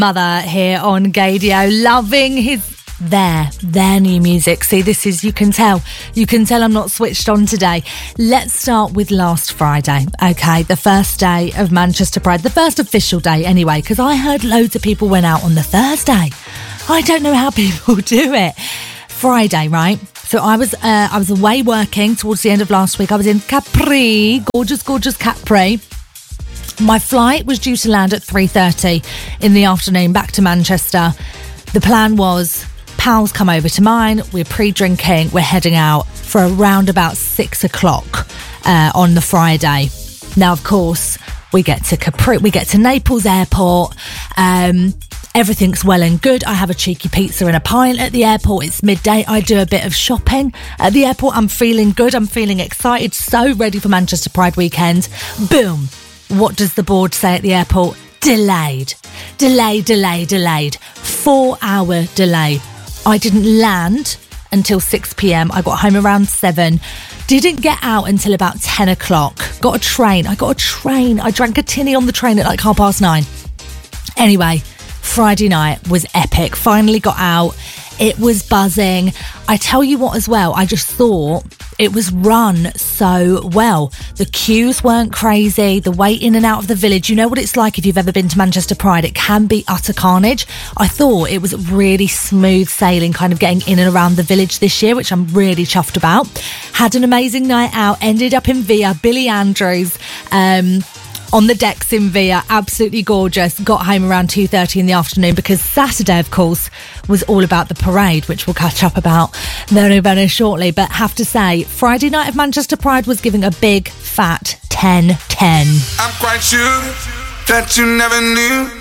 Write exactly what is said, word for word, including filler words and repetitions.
Mother here on Gaydio, loving his their their new music. See, this is, you can tell you can tell I'm not switched on today. Let's start with last Friday, okay, the first day of Manchester Pride, the first official day anyway, because I heard loads of people went out on the Thursday. I don't know how people do it. Friday, right? So I was uh, I was away working towards the end of last week. I was in Capri, gorgeous gorgeous Capri. My flight was due to land at three thirty in the afternoon back to Manchester. The plan was, pals come over to mine, we're pre-drinking, we're heading out for around about six o'clock uh, on the Friday. Now, of course, we get to Capri, we get to Naples Airport. Um, everything's well and good. I have a cheeky pizza and a pint at the airport. It's midday. I do a bit of shopping at the airport. I'm feeling good. I'm feeling excited. So ready for Manchester Pride weekend. Boom. What does the board say at the airport? Delayed. Delay, delay, delayed. Four hour delay. I didn't land until six p.m. I got home around seven. Didn't get out until about ten o'clock. Got a train. I got a train. I drank a tinny on the train at like half past nine. Anyway, Friday night was epic. Finally got out. It was buzzing. I tell you what as well, I just thought it was run so well. The queues weren't crazy. The wait in and out of the village. You know what it's like if you've ever been to Manchester Pride. It can be utter carnage. I thought it was really smooth sailing, kind of getting in and around the village this year, which I'm really chuffed about. Had an amazing night out. Ended up in Via, Billy Andrews. Um... on the decks in Via, absolutely gorgeous. Got home around two thirty in the afternoon because Saturday, of course, was all about the parade, which we'll catch up about very, very shortly. But have to say, Friday night of Manchester Pride was giving a big, fat ten ten. I'm quite sure that you never knew